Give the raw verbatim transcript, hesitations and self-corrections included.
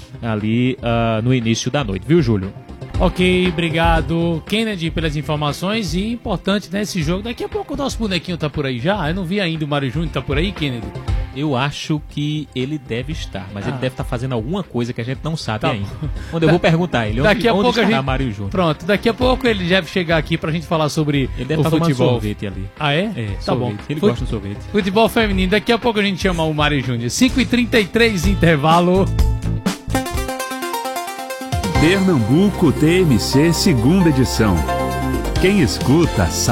ali uh, no início da noite, viu, Júlio? Ok, obrigado, Kennedy, pelas informações. E importante, né, esse jogo. Daqui a pouco o nosso bonequinho tá por aí já. Eu não vi ainda o Mário Júnior, tá por aí, Kennedy? Eu acho que ele deve estar, mas ah. ele deve estar fazendo alguma coisa que a gente não sabe tá ainda. Onde eu vou perguntar ele, onde, daqui a onde pouco estará a gente... Mário Júnior? Pronto, daqui a pouco ele deve chegar aqui pra gente falar sobre ele deve o estar futebol. sorvete ali. Ah, é? É, tá sorvete. bom. Ele Fut... gosta de sorvete. Futebol feminino, daqui a pouco a gente chama o Mário Júnior. cinco e trinta e três, intervalo. Pernambuco T M C, segunda edição. Quem escuta sabe.